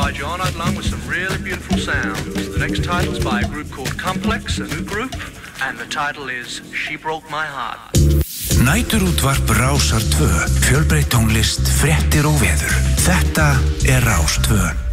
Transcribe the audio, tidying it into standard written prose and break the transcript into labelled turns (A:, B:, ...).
A: by John Odlung with some really beautiful sounds. The next title's by a group called Complex, a new group, and the title is She Broke My Heart.
B: Næturútvarp Rásar 2, fjölbreytt tónlist, fréttir og veður. Þetta er Rás 2.